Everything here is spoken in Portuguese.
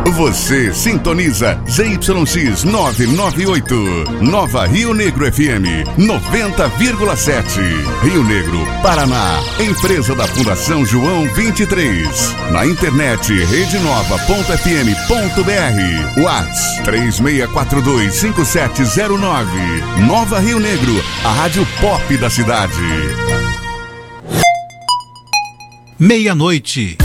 Você sintoniza ZYX 998, Nova Rio Negro FM 90,7. Rio Negro, Paraná. Empresa da Fundação João 23. Na internet redenova.fm.br. Whats 36425709. Nova Rio Negro, a rádio pop da cidade. Meia-noite.